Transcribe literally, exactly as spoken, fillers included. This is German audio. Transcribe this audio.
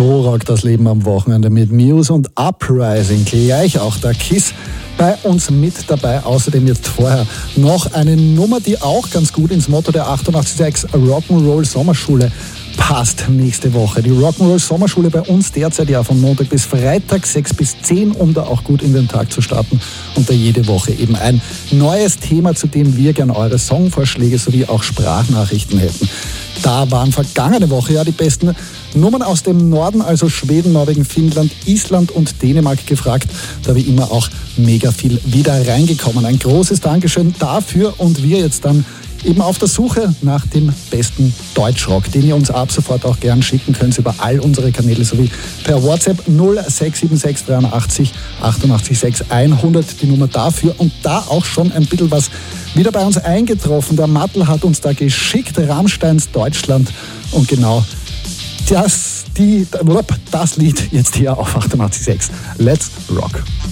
So rockt das Leben am Wochenende mit Muse und Uprising. Gleich auch der Kiss bei uns mit dabei. Außerdem jetzt vorher noch eine Nummer, die auch ganz gut ins Motto der achtundachtzig Komma sechs Rock'n'Roll Sommerschule passt nächste Woche. Die Rock'n'Roll Sommerschule bei uns derzeit ja von Montag bis Freitag sechs bis zehn, um da auch gut in den Tag zu starten und da jede Woche eben ein neues Thema, zu dem wir gern eure Songvorschläge sowie auch Sprachnachrichten hätten. Da waren vergangene Woche ja die besten Nummern aus dem Norden, also Schweden, Norwegen, Finnland, Island und Dänemark gefragt. Da wie immer auch mega viel wieder reingekommen. Ein großes Dankeschön dafür und wir jetzt dann eben auf der Suche nach dem besten Deutschrock, den ihr uns ab sofort auch gern schicken könnt über all unsere Kanäle sowie per WhatsApp null sechs sieben sechs dreiundachtzig achtundachtzig sechs hundert, die Nummer dafür. Und da auch schon ein bisschen was wieder bei uns eingetroffen. Der Mattel hat uns da geschickt, Rammsteins Deutschland, und genau das, die, das Lied jetzt hier auf achtundachtzig Komma sechs. Let's rock!